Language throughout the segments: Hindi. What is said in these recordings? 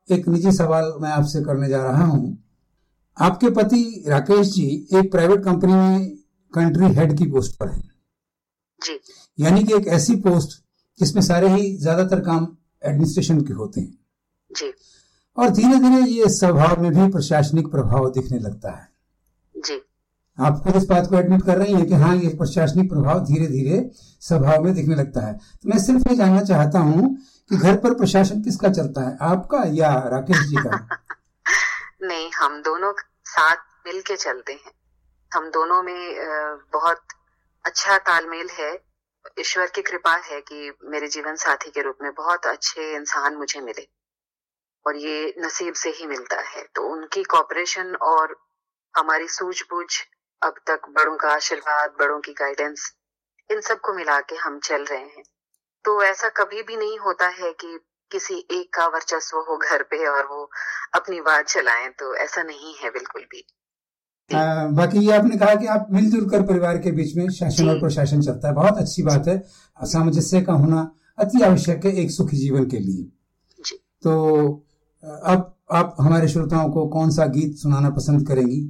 एक निजी सवाल मैं आपसे करने जा रहा हूं। आपके पति राकेश जी एक प्राइवेट कंपनी में कंट्री हेड की पोस्ट पर हैं जी। यानी कि एक ऐसी पोस्ट जिसमें सारे ही ज्यादातर काम एडमिनिस्ट्रेशन के होते हैं जी। और धीरे धीरे ये स्वभाव में भी प्रशासनिक प्रभाव दिखने लगता है जी। आप खुद इस बात को एडमिट कर रही हैं कि हाँ, ये प्रशासनिक प्रभाव धीरे धीरे स्वभाव में दिखने लगता है। तो मैं सिर्फ ये जानना चाहता हूँ कि घर पर प्रशासन किसका चलता है, आपका या राकेश जी का? नहीं, हम दोनों साथ मिल के चलते हैं। हम दोनों में बहुत अच्छा तालमेल है। ईश्वर की कृपा है कि मेरे जीवन साथी के रूप में बहुत अच्छे इंसान मुझे मिले और ये नसीब से ही मिलता है। तो उनकी कोऑपरेशन और हमारी सूझबूझ, अब तक बड़ों का आशीर्वाद, बड़ों की गाइडेंस, इन सब को मिला के हम चल रहे हैं। तो ऐसा कभी भी नहीं होता है कि किसी एक का वर्चस्व हो घर पे और वो अपनी बात चलाएं, तो ऐसा नहीं है बिल्कुल भी। बाकी ये आपने कहा कि आप मिलजुल कर परिवार के बीच में शासन और प्रशासन चलता है, बहुत अच्छी बात है। सामंजस्य का होना अति आवश्यक है एक सुखी जीवन के लिए जी। तो अब आप हमारे श्रोताओं को कौन सा गीत सुनाना पसंद करेंगी?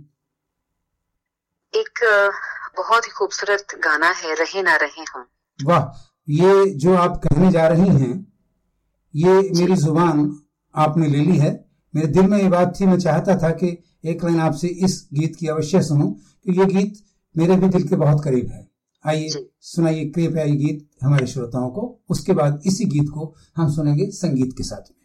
एक बहुत ही खूबसूरत गाना है, रहे ना रहे हम। वाह, ये जो आप कहने जा रही हैं ये मेरी जुबान आपने ले ली है। मेरे दिल में ये बात थी, मैं चाहता था कि एक लाइन आपसे इस गीत की अवश्य सुनूं, कि ये गीत मेरे भी दिल के बहुत करीब है। आइए सुनाइए कृपया ये गीत हमारे श्रोताओं को। उसके बाद इसी गीत को हम सुनेंगे संगीत के साथ में।